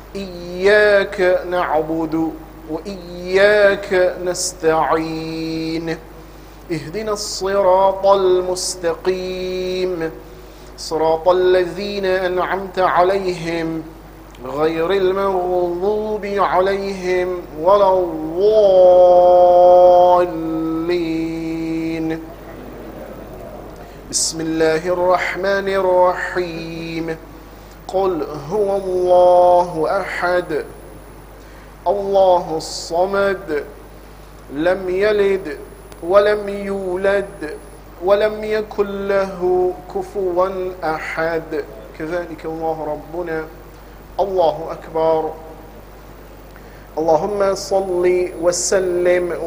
إياك نعبد وإياك نستعين اهدنا الصراط المستقيم صراط الذين أنعمت عليهم غير المغضوب عليهم ولا الضالين. بسم الله الرحمن الرحيم. قل هو الله أحد الله الصمد لم يلد ولم يولد ولم يكن له كفوا أحد. كذلك الله ربنا. الله أكبر. اللهم صل وسلم